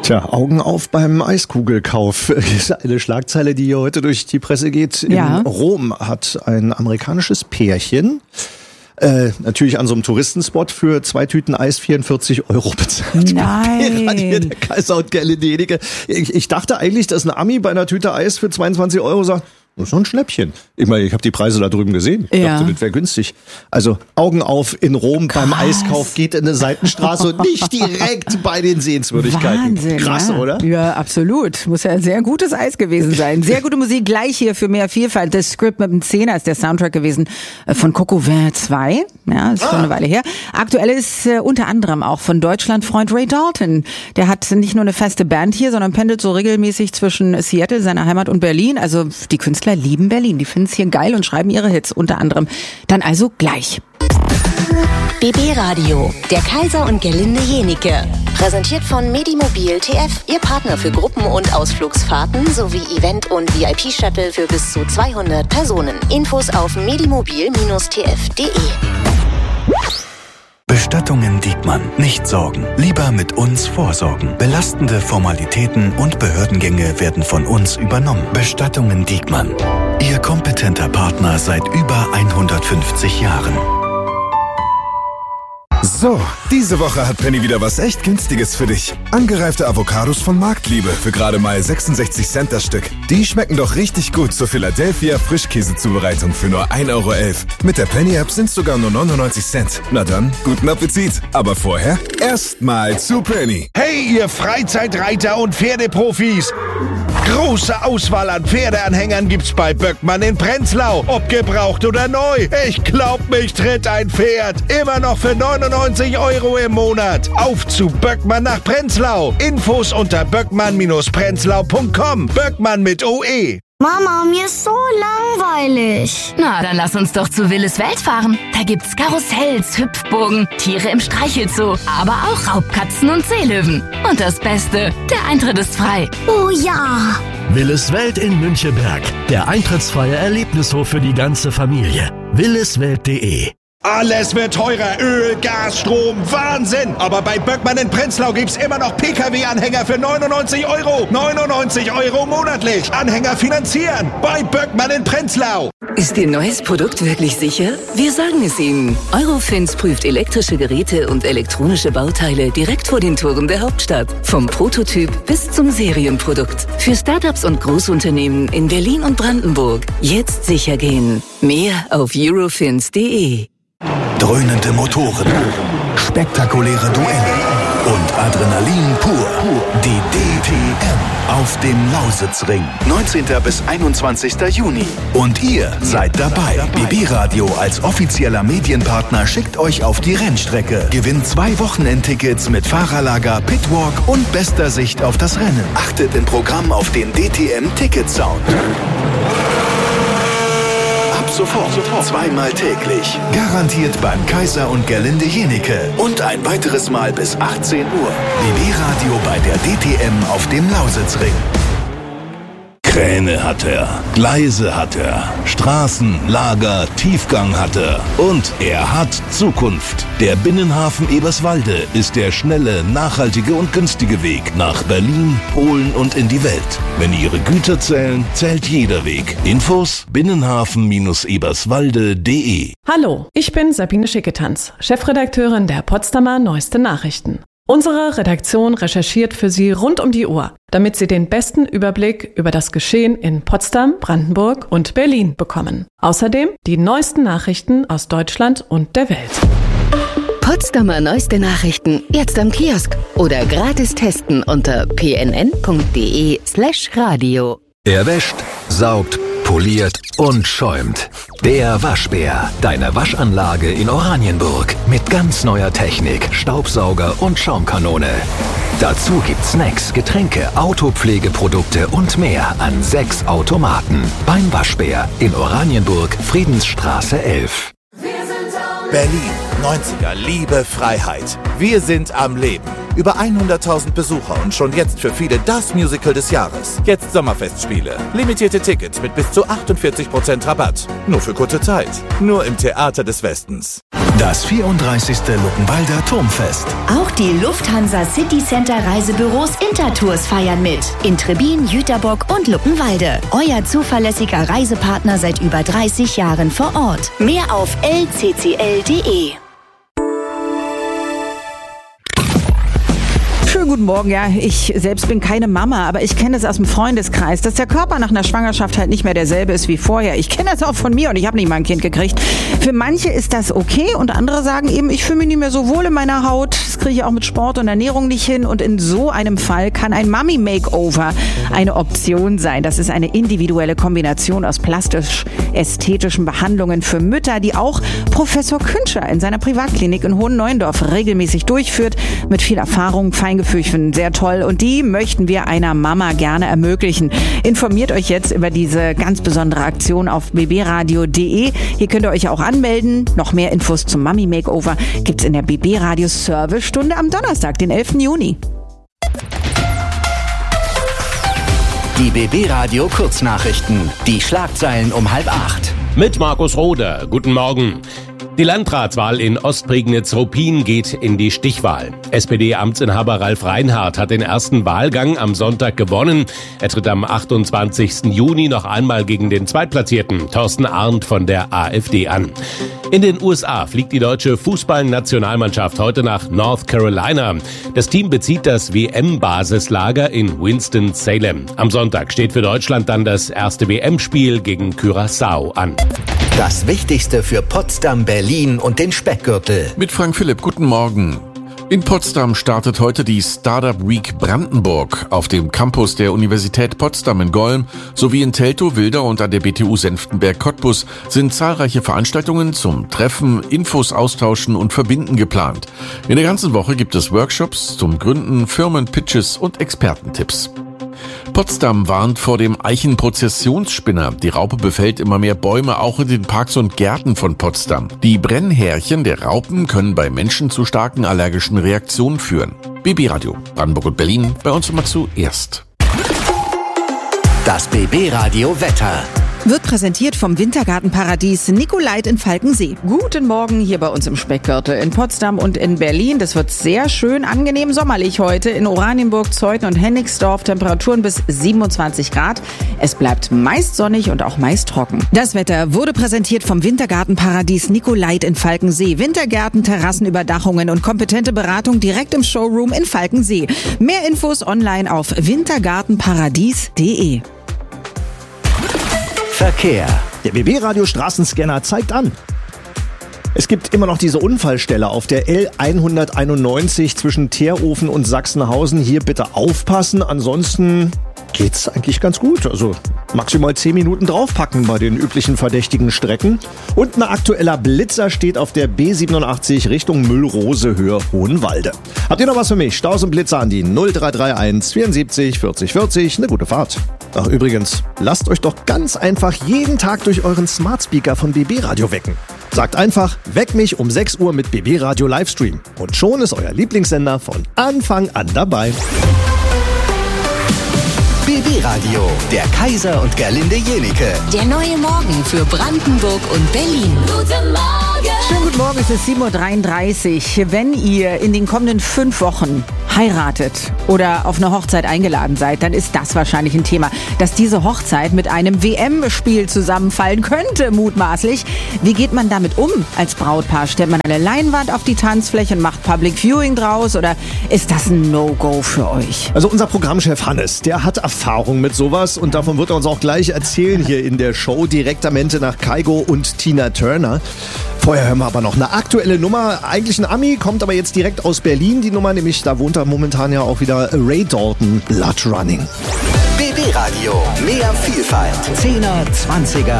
Tja, Augen auf beim Eiskugelkauf. Das ist eine Schlagzeile, die hier heute durch die Presse geht. In Rom hat ein amerikanisches Pärchen natürlich an so einem Touristenspot für 2 Tüten Eis 44 € bezahlt. Nein. Hier der Kaiser und Gerlinde. Ich dachte eigentlich, dass ein Ami bei einer Tüte Eis für 22 € sagt, das ist doch ein Schnäppchen. Ich meine, ich habe die Preise da drüben gesehen. Ich dachte, das wäre günstig. Also Augen auf in Rom beim Eiskauf, geht in eine Seitenstraße und nicht direkt bei den Sehenswürdigkeiten. Wahnsinn, krass, oder? Ja, absolut. Muss ja ein sehr gutes Eis gewesen sein. Sehr gute Musik, gleich hier für mehr Vielfalt. Das Script mit dem 10er ist der Soundtrack gewesen von Coco Vin 2. Ja, ist schon eine Weile her. Aktuell ist unter anderem auch von Deutschlandfreund Ray Dalton. Der hat nicht nur eine feste Band hier, sondern pendelt so regelmäßig zwischen Seattle, seiner Heimat, und Berlin. Also die Künstler lieben Berlin. Die finden es hier geil und schreiben ihre Hits unter anderem. Dann also gleich. BB Radio, der Kaiser und Gerlinde Jenike. Präsentiert von Medimobil TF, Ihr Partner für Gruppen- und Ausflugsfahrten sowie Event- und VIP-Shuttle für bis zu 200 Personen. Infos auf medimobil-tf.de. Bestattungen Diekmann. Nicht sorgen. Lieber mit uns vorsorgen. Belastende Formalitäten und Behördengänge werden von uns übernommen. Bestattungen Diekmann. Ihr kompetenter Partner seit über 150 Jahren. So, diese Woche hat Penny wieder was echt Günstiges für dich. Angereifte Avocados von Marktliebe für gerade mal 66 Cent das Stück. Die schmecken doch richtig gut zur Philadelphia Frischkäsezubereitung für nur 1,11 €. Mit der Penny-App sind sogar nur 99 Cent. Na dann, guten Appetit. Aber vorher erstmal zu Penny. Hey, ihr Freizeitreiter und Pferdeprofis! Große Auswahl an Pferdeanhängern gibt's bei Böckmann in Prenzlau. Ob gebraucht oder neu. Ich glaub, mich tritt ein Pferd. Immer noch für 99 € im Monat. Auf zu Böckmann nach Prenzlau. Infos unter böckmann-prenzlau.com. Böckmann mit OE. Mama, mir ist so langweilig. Na, dann lass uns doch zu Willis Welt fahren. Da gibt's Karussells, Hüpfburgen, Tiere im Streichelzoo, aber auch Raubkatzen und Seelöwen. Und das Beste, der Eintritt ist frei. Oh ja. Willis Welt in Münchenberg. Der eintrittsfreie Erlebnishof für die ganze Familie. williswelt.de. Alles wird teurer. Öl, Gas, Strom, Wahnsinn. Aber bei Böckmann in Prenzlau gibt's immer noch Pkw-Anhänger für 99 €. 99 € monatlich. Anhänger finanzieren. Bei Böckmann in Prenzlau. Ist Ihr neues Produkt wirklich sicher? Wir sagen es Ihnen. Eurofins prüft elektrische Geräte und elektronische Bauteile direkt vor den Toren der Hauptstadt. Vom Prototyp bis zum Serienprodukt. Für Startups und Großunternehmen in Berlin und Brandenburg. Jetzt sicher gehen. Mehr auf eurofins.de. Dröhnende Motoren, spektakuläre Duelle und Adrenalin pur. Die DTM auf dem Lausitzring. 19. bis 21. Juni. Und ihr seid dabei. BB Radio als offizieller Medienpartner schickt euch auf die Rennstrecke. Gewinnt 2 Wochenendtickets mit Fahrerlager, Pitwalk und bester Sicht auf das Rennen. Achtet im Programm auf den DTM-Ticket-Sound. Sofort, 2-mal täglich. Garantiert beim Kaiser und Gerlinde Jenike. Und ein weiteres Mal bis 18 Uhr. BB Radio bei der DTM auf dem Lausitzring. Kräne hat er, Gleise hat er, Straßen, Lager, Tiefgang hat er. Und er hat Zukunft. Der Binnenhafen Eberswalde ist der schnelle, nachhaltige und günstige Weg nach Berlin, Polen und in die Welt. Wenn Ihre Güter zählen, zählt jeder Weg. Infos binnenhafen-eberswalde.de. Hallo, ich bin Sabine Schicketanz, Chefredakteurin der Potsdamer Neueste Nachrichten. Unsere Redaktion recherchiert für Sie rund um die Uhr, damit Sie den besten Überblick über das Geschehen in Potsdam, Brandenburg und Berlin bekommen. Außerdem die neuesten Nachrichten aus Deutschland und der Welt. Potsdamer Neueste Nachrichten jetzt am Kiosk oder gratis testen unter pnn.de/radio. Er wäscht, saugt, poliert und schäumt. Der Waschbär, deine Waschanlage in Oranienburg. Mit ganz neuer Technik, Staubsauger und Schaumkanone. Dazu gibt's Snacks, Getränke, Autopflegeprodukte und mehr an 6 Automaten. Beim Waschbär in Oranienburg, Friedensstraße 11. Berlin, 90er, Liebe, Freiheit. Wir sind am Leben. Über 100.000 Besucher und schon jetzt für viele das Musical des Jahres. Jetzt Sommerfestspiele. Limitierte Tickets mit bis zu 48% Rabatt. Nur für kurze Zeit. Nur im Theater des Westens. Das 34. Luckenwalder Turmfest. Auch die Lufthansa City Center Reisebüros Intertours feiern mit. In Trebin, Jüterbock und Luckenwalde. Euer zuverlässiger Reisepartner seit über 30 Jahren vor Ort. Mehr auf lccl.de. Schönen guten Morgen, ja, ich selbst bin keine Mama, aber ich kenne es aus dem Freundeskreis, dass der Körper nach einer Schwangerschaft halt nicht mehr derselbe ist wie vorher. Ich kenne das auch von mir und ich habe nicht mal ein Kind gekriegt. Für manche ist das okay und andere sagen eben, ich fühle mich nicht mehr so wohl in meiner Haut, das kriege ich auch mit Sport und Ernährung nicht hin und in so einem Fall kann ein Mummy-Makeover eine Option sein. Das ist eine individuelle Kombination aus plastisch-ästhetischen Behandlungen für Mütter, die auch Professor Künscher in seiner Privatklinik in Hohenneuendorf regelmäßig durchführt, mit viel Erfahrung, Feingefühl. Ich finde sehr toll und die möchten wir einer Mama gerne ermöglichen. Informiert euch jetzt über diese ganz besondere Aktion auf bbradio.de. Hier könnt ihr euch auch anmelden. Noch mehr Infos zum Mummy Makeover gibt's in der BB Radio Servicestunde am Donnerstag, den 11. Juni. Die BB Radio Kurznachrichten. Die Schlagzeilen um 7:30. Mit Markus Roder. Guten Morgen. Die Landratswahl in Ostprignitz-Ruppin geht in die Stichwahl. SPD-Amtsinhaber Ralf Reinhardt hat den ersten Wahlgang am Sonntag gewonnen. Er tritt am 28. Juni noch einmal gegen den Zweitplatzierten Thorsten Arndt von der AfD an. In den USA fliegt die deutsche Fußballnationalmannschaft heute nach North Carolina. Das Team bezieht das WM-Basislager in Winston-Salem. Am Sonntag steht für Deutschland dann das erste WM-Spiel gegen Curaçao an. Das Wichtigste für Potsdam, Berlin und den Speckgürtel. Mit Frank Philipp, guten Morgen. In Potsdam startet heute die Startup Week Brandenburg auf dem Campus der Universität Potsdam in Golm sowie in Teltow, Wilder und an der BTU Senftenberg-Cottbus sind zahlreiche Veranstaltungen zum Treffen, Infos austauschen und verbinden geplant. In der ganzen Woche gibt es Workshops zum Gründen, Firmenpitches und Expertentipps. Potsdam warnt vor dem Eichenprozessionsspinner. Die Raupe befällt immer mehr Bäume, auch in den Parks und Gärten von Potsdam. Die Brennhärchen der Raupen können bei Menschen zu starken allergischen Reaktionen führen. BB Radio, Brandenburg und Berlin, bei uns immer zuerst. Das BB Radio Wetter. Wird präsentiert vom Wintergartenparadies Nicolait in Falkensee. Guten Morgen hier bei uns im Speckgürtel in Potsdam und in Berlin. Das wird sehr schön angenehm sommerlich heute. In Oranienburg, Zeuthen und Hennigsdorf Temperaturen bis 27 Grad. Es bleibt meist sonnig und auch meist trocken. Das Wetter wurde präsentiert vom Wintergartenparadies Nicolait in Falkensee. Wintergärten, Terrassenüberdachungen und kompetente Beratung direkt im Showroom in Falkensee. Mehr Infos online auf wintergartenparadies.de. Verkehr. Der BB-Radio Straßenscanner zeigt an. Es gibt immer noch diese Unfallstelle auf der L191 zwischen Teerofen und Sachsenhausen. Hier bitte aufpassen, ansonsten geht's eigentlich ganz gut. Also maximal 10 Minuten draufpacken bei den üblichen verdächtigen Strecken. Und ein aktueller Blitzer steht auf der B87 Richtung Müllrose, Höhe Hohenwalde. Habt ihr noch was für mich? Staus und Blitzer an die 0331 74 40 40. Eine gute Fahrt. Ach übrigens, lasst euch doch ganz einfach jeden Tag durch euren Smart Speaker von BB Radio wecken. Sagt einfach, weck mich um 6 Uhr mit BB Radio Livestream. Und schon ist euer Lieblingssender von Anfang an dabei. BB Radio, der Kaiser und Gerlinde Jenike. Der neue Morgen für Brandenburg und Berlin. Guten Morgen! Schönen guten Morgen, es ist 7:33 Uhr. Wenn ihr in den kommenden 5 Wochen heiratet oder auf eine Hochzeit eingeladen seid, dann ist das wahrscheinlich ein Thema, dass diese Hochzeit mit einem WM-Spiel zusammenfallen könnte, mutmaßlich. Wie geht man damit um als Brautpaar? Stellt man eine Leinwand auf die Tanzfläche und macht Public Viewing draus oder ist das ein No-Go für euch? Also unser Programmchef Hannes, der hat Erfahrung mit sowas und davon wird er uns auch gleich erzählen hier in der Show. Direktamente nach Kygo und Tina Turner. Vorher hören wir aber noch eine aktuelle Nummer. Eigentlich ein Ami, kommt aber jetzt direkt aus Berlin. Die Nummer, nämlich da wohnt er momentan ja auch wieder Ray Dalton, Blood Running. BB Radio, mehr Vielfalt. 10er, 20er.